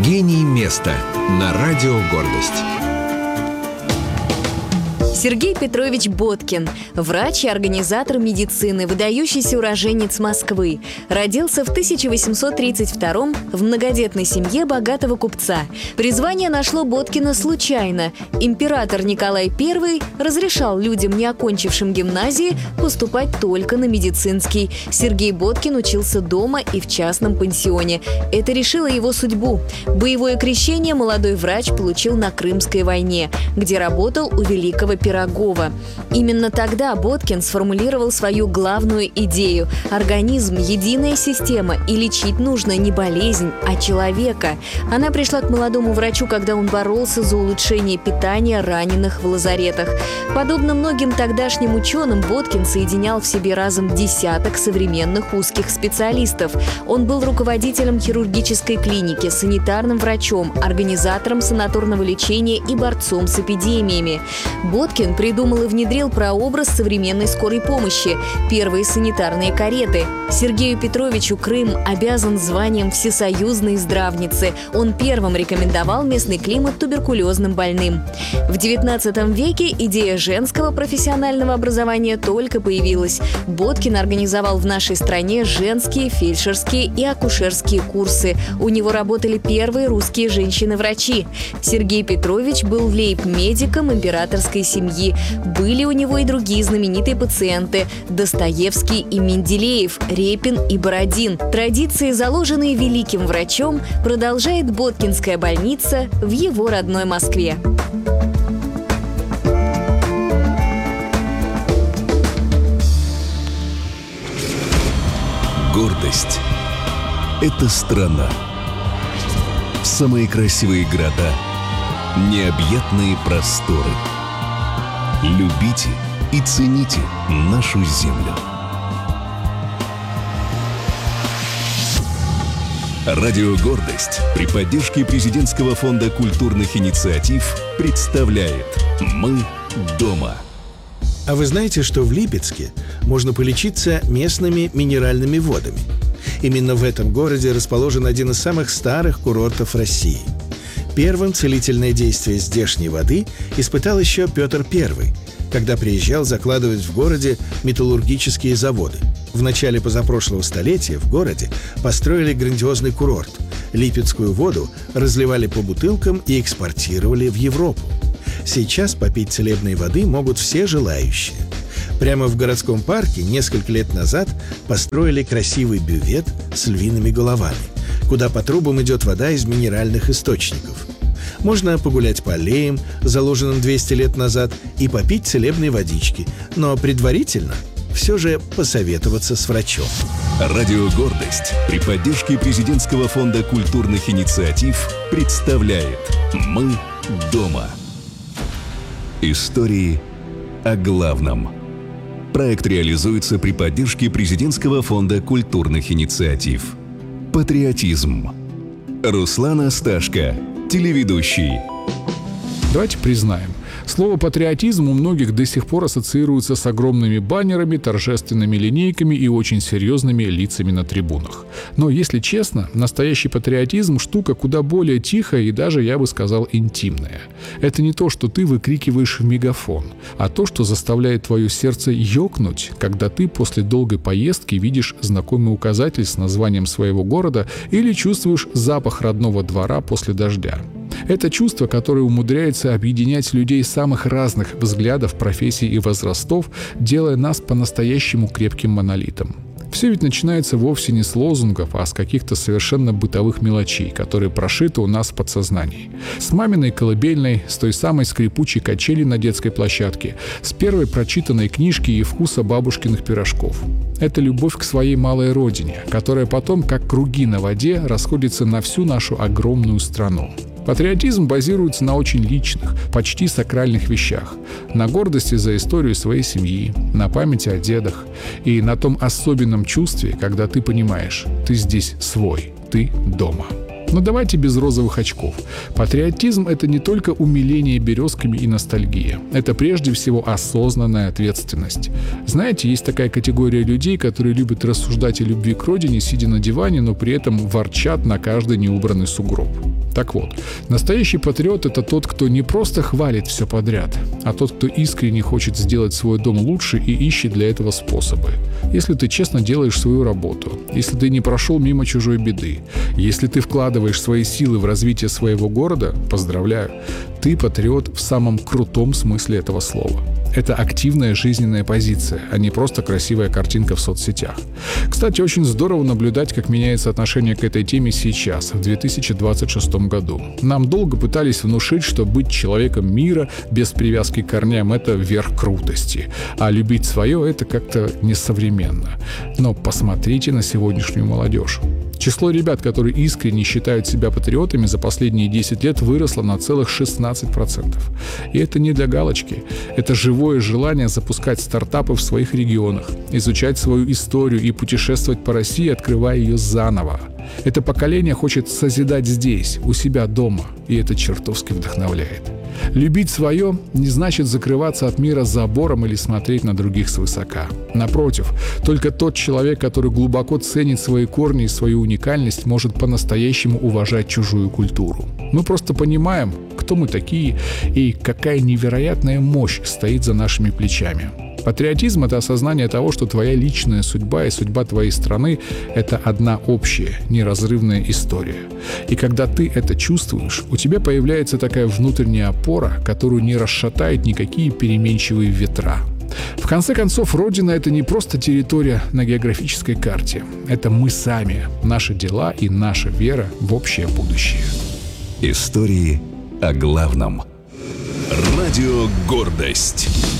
Гений места на радио «Гордость». Сергей Петрович Боткин – врач и организатор медицины, выдающийся уроженец Москвы. Родился в 1832 в многодетной семье богатого купца. Призвание нашло Боткина случайно. Император Николай I разрешал людям, не окончившим гимназии, поступать только на медицинский. Сергей Боткин учился дома и в частном пансионе. Это решило его судьбу. Боевое крещение молодой врач получил на Крымской войне, где работал у великого Пирогова. Именно тогда Боткин сформулировал свою главную идею – организм – единая система, и лечить нужно не болезнь, а человека. Она пришла к молодому врачу, когда он боролся за улучшение питания раненых в лазаретах. Подобно многим тогдашним ученым, Боткин соединял в себе разом десяток современных узких специалистов. Он был руководителем хирургической клиники, санитарным врачом, организатором санаторного лечения и борцом с эпидемиями. Боткин придумал и внедрил прообраз современной скорой помощи – первые санитарные кареты. Сергею Петровичу Крым обязан званием всесоюзной здравницы. Он первым рекомендовал местный климат туберкулезным больным. В XIX веке идея женского профессионального образования только появилась. Боткин организовал в нашей стране женские, фельдшерские и акушерские курсы. У него работали первые русские женщины-врачи. Сергей Петрович был лейб-медиком императорской семьи. Были у него и другие знаменитые пациенты – Достоевский и Менделеев, Репин и Бородин. Традиции, заложенные великим врачом, продолжает Боткинская больница в его родной Москве. Гордость – это страна. Самые красивые города, необъятные просторы. Любите и цените нашу землю. Радио «Гордость» при поддержке Президентского фонда культурных инициатив представляет «Мы дома». А вы знаете, что в Липецке можно полечиться местными минеральными водами? Именно в этом городе расположен один из самых старых курортов России. Первым целительное действие здешней воды испытал еще Петр I, когда приезжал закладывать в городе металлургические заводы. В начале позапрошлого столетия в городе построили грандиозный курорт. Липецкую воду разливали по бутылкам и экспортировали в Европу. Сейчас попить целебной воды могут все желающие. Прямо в городском парке несколько лет назад построили красивый бювет с львиными головами, куда по трубам идет вода из минеральных источников. Можно погулять по аллеям, заложенным 200 лет назад, и попить целебной водички, но предварительно все же посоветоваться с врачом. Радио «Гордость» при поддержке Президентского фонда культурных инициатив представляет «Мы дома». Истории о главном. Проект реализуется при поддержке Президентского фонда культурных инициатив. Патриотизм. Руслан Асташко, телеведущий. Давайте признаем, слово «патриотизм» у многих до сих пор ассоциируется с огромными баннерами, торжественными линейками и очень серьезными лицами на трибунах. Но, если честно, настоящий патриотизм – штука куда более тихая и даже, я бы сказал, интимная. Это не то, что ты выкрикиваешь в мегафон, а то, что заставляет твое сердце ёкнуть, когда ты после долгой поездки видишь знакомый указатель с названием своего города или чувствуешь запах родного двора после дождя. Это чувство, которое умудряется объединять людей самых разных взглядов, профессий и возрастов, делая нас по-настоящему крепким монолитом. Все ведь начинается вовсе не с лозунгов, а с каких-то совершенно бытовых мелочей, которые прошиты у нас в подсознании. С маминой колыбельной, с той самой скрипучей качели на детской площадке, с первой прочитанной книжки и вкуса бабушкиных пирожков. Это любовь к своей малой родине, которая потом, как круги на воде, расходится на всю нашу огромную страну. Патриотизм базируется на очень личных, почти сакральных вещах. На гордости за историю своей семьи, на памяти о дедах и на том особенном чувстве, когда ты понимаешь, ты здесь свой, ты дома. Но давайте без розовых очков. Патриотизм – это не только умиление березками и ностальгия. Это прежде всего осознанная ответственность. Знаете, есть такая категория людей, которые любят рассуждать о любви к родине, сидя на диване, но при этом ворчат на каждый неубранный сугроб. Так вот, настоящий патриот – это тот, кто не просто хвалит все подряд, а тот, кто искренне хочет сделать свой дом лучше и ищет для этого способы. Если ты честно делаешь свою работу, если ты не прошел мимо чужой беды, если ты вкладываешь свои силы в развитие своего города, поздравляю, ты патриот в самом крутом смысле этого слова. Это активная жизненная позиция, а не просто красивая картинка в соцсетях. Кстати, очень здорово наблюдать, как меняется отношение к этой теме сейчас, в 2026 году. Нам долго пытались внушить, что быть человеком мира без привязки к корням – это верх крутости, а любить свое – это как-то несовременно. Но посмотрите на сегодняшнюю молодежь. Число ребят, которые искренне считают себя патриотами, за последние 10 лет выросло на целых 16%. И это не для галочки. Это живое желание запускать стартапы в своих регионах, изучать свою историю и путешествовать по России, открывая ее заново. Это поколение хочет созидать здесь, у себя дома, и это чертовски вдохновляет. Любить свое не значит закрываться от мира забором или смотреть на других свысока. Напротив, только тот человек, который глубоко ценит свои корни и свою уникальность, может по-настоящему уважать чужую культуру. Мы просто понимаем, кто мы такие и какая невероятная мощь стоит за нашими плечами. Патриотизм – это осознание того, что твоя личная судьба и судьба твоей страны – это одна общая, неразрывная история. И когда ты это чувствуешь, у тебя появляется такая внутренняя опора, которую не расшатают никакие переменчивые ветра. В конце концов, Родина – это не просто территория на географической карте. Это мы сами, наши дела и наша вера в общее будущее. Истории о главном. Радио «Гордость».